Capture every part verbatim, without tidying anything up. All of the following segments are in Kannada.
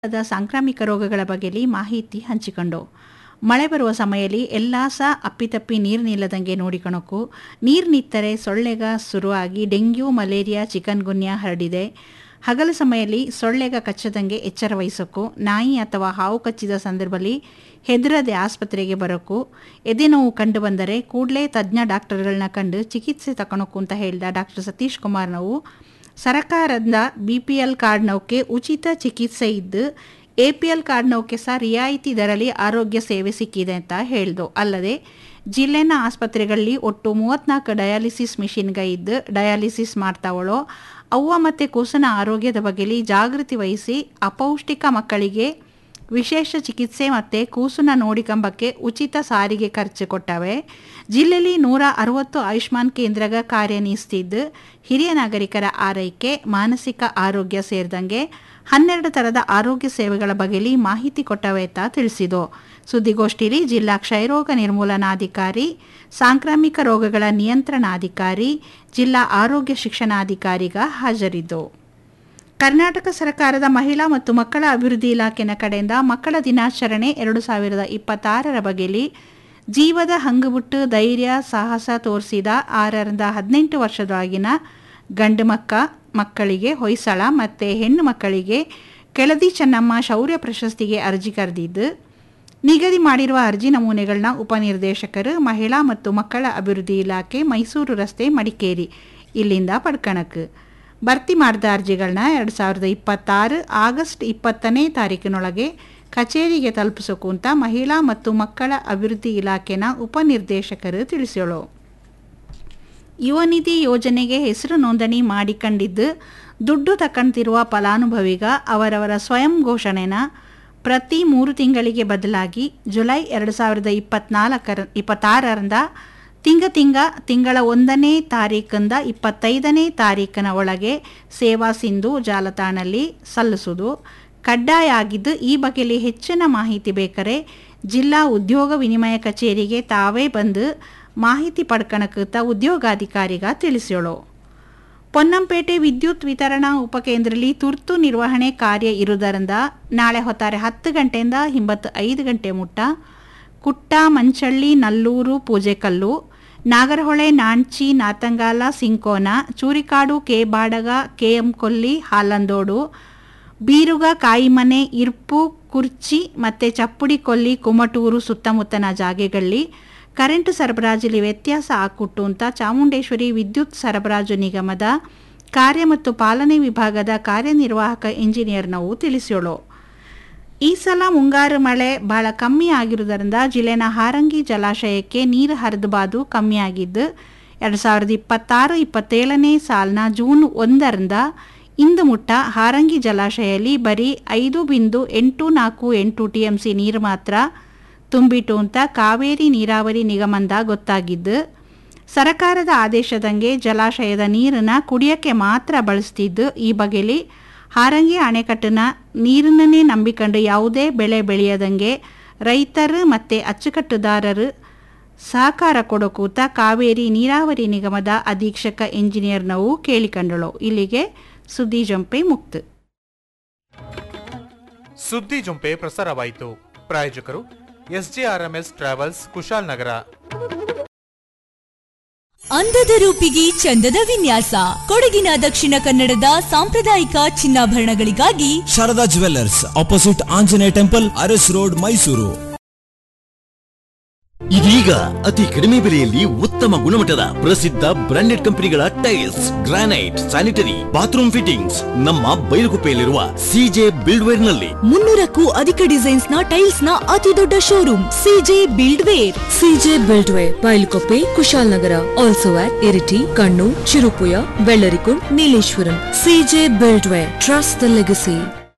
ದ ಸಾಂಕ್ರಾಮಿಕ ರೋಗಗಳ ಬಗೆಯಲ್ಲಿ ಮಾಹಿತಿ ಹಂಚಿಕೊಂಡು ಮಳೆ ಬರುವ ಸಮಯದಲ್ಲಿ ಎಲ್ಲ ಸಹ ಅಪ್ಪಿತಪ್ಪಿ ನೀರು ನಿಲ್ಲದಂಗೆ ನೋಡಿಕೊಳಕು. ನೀರು ನಿತ್ತರೆ ಸೊಳ್ಳೆಗ ಶುರುವಾಗಿ ಡೆಂಗ್ಯೂ ಮಲೇರಿಯಾ ಚಿಕನ್ ಗುನ್ಯಾ ಹರಡಿದೆ. ಹಗಲು ಸಮಯದಲ್ಲಿ ಸೊಳ್ಳೆಗ ಕಚ್ಚದಂಗೆ ಎಚ್ಚರ ವಹಿಸೋಕು. ನಾಯಿ ಅಥವಾ ಹಾವು ಕಚ್ಚಿದ ಸಂದರ್ಭದಲ್ಲಿ ಹೆದರದೆ ಆಸ್ಪತ್ರೆಗೆ ಬರೋಕು. ಎದೆ ನೋವು ಕಂಡು ಬಂದರೆ ಕೂಡಲೇ ತಜ್ಞ ಡಾಕ್ಟರ್ಗಳನ್ನ ಕಂಡು ಚಿಕಿತ್ಸೆ ತಗೊಳಕು ಅಂತ ಹೇಳಿದ ಡಾಕ್ಟರ್ ಸತೀಶ್ ಕುಮಾರ್ ನಾವು ಸರ್ಕಾರದ ಬಿ ಪಿ ಎಲ್ ಕಾರ್ಡ್ನವಕ್ಕೆ ಉಚಿತ ಚಿಕಿತ್ಸೆ ಇದ್ದು ಎ ಪಿ ಎಲ್ ಕಾರ್ಡ್ನವಕ್ಕೆ ಸಹ ರಿಯಾಯಿತಿ ದರದಲ್ಲಿ ಆರೋಗ್ಯ ಸೇವೆ ಸಿಕ್ಕಿದೆ ಅಂತ ಹೇಳಿದು. ಅಲ್ಲದೆ ಜಿಲ್ಲೆನ ಆಸ್ಪತ್ರೆಗಳಲ್ಲಿ ಒಟ್ಟು ಮೂವತ್ತ್ನಾಲ್ಕು ಡಯಾಲಿಸಿಸ್ ಮಿಷಿನ್ಗೆ ಇದ್ದು ಡಯಾಲಿಸಿಸ್ ಮಾಡ್ತಾವಳೋ ಅವ್ವ ಮತ್ತು ಕೂಸನ ಆರೋಗ್ಯದ ಬಗ್ಗೆಲಿ ಜಾಗೃತಿ ವಹಿಸಿ ಅಪೌಷ್ಟಿಕ ಮಕ್ಕಳಿಗೆ ವಿಶೇಷ ಚಿಕಿತ್ಸೆ ಮತ್ತು ಕೂಸನ್ನ ನೋಡಿಕೊಂಬಕ್ಕೆ ಉಚಿತ ಸಾರಿಗೆ ಖರ್ಚು ಕೊಟ್ಟವೆ. ಜಿಲ್ಲೆಯಲ್ಲಿ ನೂರ ಅರವತ್ತು ಆಯುಷ್ಮಾನ್ ಕೇಂದ್ರಗ ಕಾರ್ಯನಿರ್ವಹಿಸ್ತಿದ್ದು ಹಿರಿಯ ನಾಗರಿಕರ ಆರೈಕೆ ಮಾನಸಿಕ ಆರೋಗ್ಯ ಸೇರಿದಂಗೆ ಹನ್ನೆರಡು ಥರದ ಆರೋಗ್ಯ ಸೇವೆಗಳ ಬಗ್ಗೆಲಿ ಮಾಹಿತಿ ಕೊಟ್ಟವೆ ಅಂತ ತಿಳಿಸಿತು. ಸುದ್ದಿಗೋಷ್ಠಿಯಲ್ಲಿ ಜಿಲ್ಲಾ ಕ್ಷಯರೋಗ ನಿರ್ಮೂಲನಾಧಿಕಾರಿ, ಸಾಂಕ್ರಾಮಿಕ ರೋಗಗಳ ನಿಯಂತ್ರಣಾಧಿಕಾರಿ, ಜಿಲ್ಲಾ ಆರೋಗ್ಯ ಶಿಕ್ಷಣಾಧಿಕಾರಿಗ ಹಾಜರಿದ್ದು. ಕರ್ನಾಟಕ ಸರ್ಕಾರದ ಮಹಿಳಾ ಮತ್ತು ಮಕ್ಕಳ ಅಭಿವೃದ್ಧಿ ಇಲಾಖೆನ ಕಡೆಯಿಂದ ಮಕ್ಕಳ ದಿನಾಚರಣೆ ಎರಡು ಸಾವಿರದ ಇಪ್ಪತ್ತಾರರ ಬಗೆಯಲ್ಲಿ ಜೀವದ ಹಂಗುಬುಟ್ಟು ಧೈರ್ಯ ಸಾಹಸ ತೋರಿಸಿದ ಆರರಿಂದ ಹದಿನೆಂಟು ವರ್ಷದೊಳಗಿನ ಗಂಡು ಮಕ್ಕ ಮಕ್ಕಳಿಗೆ ಹೊಯ್ಸಳ ಮತ್ತು ಹೆಣ್ಣು ಮಕ್ಕಳಿಗೆ ಕೆಳದಿ ಚೆನ್ನಮ್ಮ ಶೌರ್ಯ ಪ್ರಶಸ್ತಿಗೆ ಅರ್ಜಿ ಕರೆದಿದ್ದು ನಿಗದಿ ಮಾಡಿರುವ ಅರ್ಜಿ ನಮೂನೆಗಳನ್ನ ಉಪನಿರ್ದೇಶಕರು ಮಹಿಳಾ ಮತ್ತು ಮಕ್ಕಳ ಅಭಿವೃದ್ಧಿ ಇಲಾಖೆ ಮೈಸೂರು ರಸ್ತೆ ಮಡಿಕೇರಿ ಇಲ್ಲಿಂದ ಪಡ್ಕಣಕ್ಕೆ ಭರ್ತಿ ಮಾಡಿದ ಅರ್ಜಿಗಳನ್ನ ಎರಡು ಸಾವಿರದ ಇಪ್ಪತ್ತಾರು ಆಗಸ್ಟ್ ಇಪ್ಪತ್ತನೇ ತಾರೀಕಿನೊಳಗೆ ಕಚೇರಿಗೆ ತಲುಪಿಸೋಕು ಅಂತ ಮಹಿಳಾ ಮತ್ತು ಮಕ್ಕಳ ಅಭಿವೃದ್ಧಿ ಇಲಾಖೆನ ಉಪನಿರ್ದೇಶಕರು ತಿಳಿಸೋಳು. ಯುವನಿಧಿ ಯೋಜನೆಗೆ ಹೆಸರು ನೋಂದಣಿ ಮಾಡಿಕೊಂಡಿದ್ದು ದುಡ್ಡು ತಕ್ಕಂತಿರುವ ಫಲಾನುಭವಿಗ ಅವರವರ ಸ್ವಯಂ ಘೋಷಣೆನ ಪ್ರತಿ ಮೂರು ತಿಂಗಳಿಗೆ ಬದಲಾಗಿ ಜುಲೈ ಎರಡು ಸಾವಿರದ ಇಪ್ಪತ್ನಾಲ್ಕರ ಇಪ್ಪತ್ತಾರರಿಂದ ತಿಂಗ ತಿಂಗ ತಿಂಗಳ ಒಂದನೇ ತಾರೀಕಿಂದ ಇಪ್ಪತ್ತೈದನೇ ತಾರೀಕಿನ ಒಳಗೆ ಸೇವಾ ಸಿಂಧು ಜಾಲತಾಣಲ್ಲಿ ಸಲ್ಲಿಸುವುದು ಕಡ್ಡಾಯ ಆಗಿದ್ದು ಈ ಬಗೆಯಲ್ಲಿ ಹೆಚ್ಚಿನ ಮಾಹಿತಿ ಬೇಕಾರೆ ಜಿಲ್ಲಾ ಉದ್ಯೋಗ ವಿನಿಮಯ ಕಚೇರಿಗೆ ತಾವೇ ಬಂದು ಮಾಹಿತಿ ಪಡ್ಕಣಕ್ಕಂತ ಉದ್ಯೋಗಾಧಿಕಾರಿಗ ತಿಳಿಸೋಳು. ಪೊನ್ನಂಪೇಟೆ ವಿದ್ಯುತ್ ವಿತರಣಾ ಉಪಕೇಂದ್ರದಲ್ಲಿ ತುರ್ತು ನಿರ್ವಹಣೆ ಕಾರ್ಯ ಇರುವುದರಿಂದ ನಾಳೆ ಹೊತ್ತಾರೆ ಹತ್ತು ಗಂಟೆಯಿಂದ ಹಿಂಬತ್ತು ಐದು ಗಂಟೆ ಮುಟ್ಟ ಕುಟ್ಟ Manchalli Nallur ಪೂಜೆಕಲ್ಲು Nagarahole ನಾಣ್ಚಿ ನಾತಂಗಾಲ ಸಿಂಕೋನ ಚೂರಿಕಾಡು K Badaga K M ಕೊಲ್ಲಿ ಹಾಲಂದೋಡು ಬೀರುಗ ಕಾಯಿಮನೆ ಇರ್ಪು ಕುರ್ಚಿ ಮತ್ತು ಚಪ್ಪುಡಿ ಕೊಲ್ಲಿ ಕುಮಟೂರು ಸುತ್ತಮುತ್ತನ ಜಾಗೆಗಳಲ್ಲಿ ಕರೆಂಟು ಸರಬರಾಜಲ್ಲಿ ವ್ಯತ್ಯಾಸ ಹಾಕುಟ್ಟು ಅಂತ ಚಾಮುಂಡೇಶ್ವರಿ ವಿದ್ಯುತ್ ಸರಬರಾಜು ನಿಗಮದ ಕಾರ್ಯ ಮತ್ತು ಪಾಲನೆ ವಿಭಾಗದ ಕಾರ್ಯನಿರ್ವಾಹಕ ಇಂಜಿನಿಯರ್ ನಾವು ತಿಳಿಸೋಳು. ಈ ಸಲ ಮುಂಗಾರು ಮಳೆ ಭಾಳ ಕಮ್ಮಿ ಆಗಿರುವುದರಿಂದ ಜಿಲ್ಲೆನ ಹಾರಂಗಿ ಜಲಾಶಯಕ್ಕೆ ನೀರು ಹರಿದುಬಾದು ಕಮ್ಮಿಯಾಗಿದ್ದು ಎರಡು ಸಾವಿರದ ಇಪ್ಪತ್ತಾರು ಇಪ್ಪತ್ತೇಳನೇ ಸಾಲಿನ ಜೂನ್ ಒಂದರಿಂದ ಇಂದು ಮುಟ್ಟ ಹಾರಂಗಿ ಜಲಾಶಯದಲ್ಲಿ ಬರೀ ಐದು ಬಿಂದು ಎಂಟು ನಾಲ್ಕು ಎಂಟು ಟಿ ಎಂ ಸಿ ನೀರು ಮಾತ್ರ ತುಂಬಿಟ್ಟು ಅಂತ ಕಾವೇರಿ ನೀರಾವರಿ ನಿಗಮದ ಗೊತ್ತಾಗಿದ್ದು ಸರಕಾರದ ಆದೇಶದಂಗೆ ಜಲಾಶಯದ ನೀರನ್ನು ಕುಡಿಯೋಕ್ಕೆ ಮಾತ್ರ ಬಳಸ್ತಿದ್ದು ಈ ಬಗೆಯಲ್ಲಿ ಹಾರಂಗಿ ಅಣೆಕಟ್ಟಿನ ನೀರನ್ನೇ ನಂಬಿಕೊಂಡು ಯಾವುದೇ ಬೆಳೆ ಬೆಳೆಯದಂಗೆ ರೈತರು ಮತ್ತು ಅಚ್ಚುಕಟ್ಟುದಾರರು ಸಹಕಾರ ಕೊಡೋಕೂತ ಕಾವೇರಿ ನೀರಾವರಿ ನಿಗಮದ ಅಧೀಕ್ಷಕ ಇಂಜಿನಿಯರ್ ನಾವು ಕೇಳಿಕೊಂಡಳು. ಇಲ್ಲಿಗೆ ಸುದ್ದಿ ಜಂಪೆ ಮುಕ್ತ. ಸುದ್ದಿ ಜಂಪೆ ಪ್ರಸಾರವಾಯಿತು. ಪ್ರಾಯೋಜಕರು S J R M S travels Kushal ನಗರ. ಅಂದದ ರೂಪಿಗೆ ಚಂದದ ವಿನ್ಯಾಸ ಕೊಡಗಿನ ದಕ್ಷಿಣ ಕನ್ನಡದ ಸಾಂಪ್ರದಾಯಿಕ ಚಿನ್ನಾಭರಣಗಳಿಗಾಗಿ Sharada jewellers opposite Anjaneya temple Aras road Mysuru. ಇದೀಗ ಅತಿ ಕಡಿಮೆ ಬೆಲೆಯಲ್ಲಿ ಉತ್ತಮ ಗುಣಮಟ್ಟದ ಪ್ರಸಿದ್ಧ ಬ್ರಾಂಡೆಡ್ ಕಂಪನಿಗಳ tiles granite sanitary bathroom fittings ನಮ್ಮ ಬೈಲುಗುಪ್ಪೆಯಲ್ಲಿರುವ ಸಿಜೆ ಬಿಲ್ಡ್ವೇರ್ ನಲ್ಲಿ ಮುನ್ನೂರಕ್ಕೂ ಅಧಿಕ ಡಿಸೈನ್ಸ್ ನ ಟೈಲ್ಸ್ ನ ಅತಿ ದೊಡ್ಡ showroom CJ ಬಿಲ್ಡ್ವೇರ್. CJ ಬಿಲ್ಡ್ವೇರ್ ಬೈಲುಗುಪ್ಪೆ Kushalnagar also at Iritty Kannur Cherupuzha Vellarikundu Nileshwaram. CJ ಬಿಲ್ಡ್ವೇರ್ trust the legacy.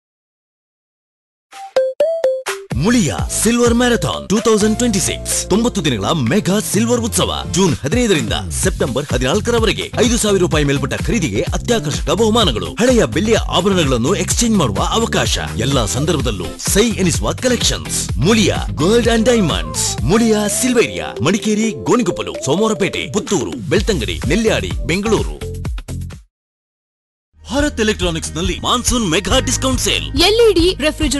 Muliya silver marathon two thousand twenty six ತೊಂಬತ್ತು ದಿನಗಳ ಮೆಗಾ ಸಿಲ್ವರ್ ಉತ್ಸವ ಜೂನ್ ಹದಿನೈದರಿಂದ ಸೆಪ್ಟೆಂಬರ್ ಹದಿನಾಲ್ಕರವರೆಗೆ ಐದು ಸಾವಿರ ರೂಪಾಯಿ ಮೇಲ್ಪಟ್ಟ ಖರೀದಿಗೆ ಅತ್ಯಾಕರ್ಷಕ ಬಹುಮಾನಗಳು, ಹಳೆಯ ಬೆಳ್ಳಿಯ ಆಭರಣಗಳನ್ನು ಎಕ್ಸ್ಚೇಂಜ್ ಮಾಡುವ ಅವಕಾಶ, ಎಲ್ಲಾ ಸಂದರ್ಭದಲ್ಲೂ ಸೈ ಎನಿಸುವ collections. Muliya gold and diamonds, Muliya Silveria, Madikeri, Gonikoppal, Somwarpet, Puttur, Belthangady, Nelyadi, Bengaluru. Bharat electronics ನಲ್ಲಿ monsoon mega discount sale. LED refrigerator